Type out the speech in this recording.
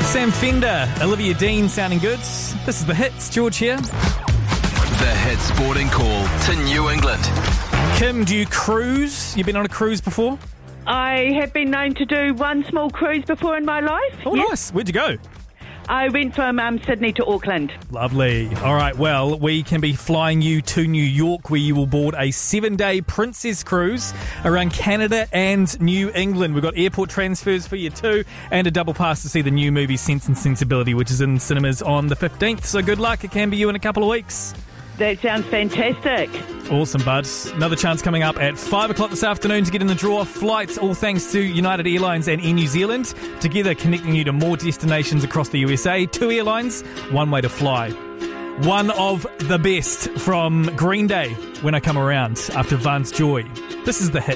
Sam Fender, Olivia Dean sounding good. This is The Hits. George here. The Hit Sporting Call to New England. Kim, do you cruise? You been on a cruise before? I have been known to do one small cruise before in my life. Oh, Yes. nice. Where'd you go? I went from Sydney to Auckland. Lovely. All right, well, we can be flying you to New York where you will board a 7-day Princess Cruise around Canada and New England. We've got airport transfers for you too and a double pass to see the new movie Sense and Sensibility, which is in cinemas on the 15th. So good luck. It can be you in a couple of weeks. That sounds fantastic. Awesome, bud. Another chance coming up at 5 o'clock this afternoon to get in the draw. Flights, all thanks to United Airlines and Air New Zealand, together connecting you to more destinations across the USA. 2 airlines, one way to fly. One of the best from Green Day when I come around after Vance Joy. This is The Hit.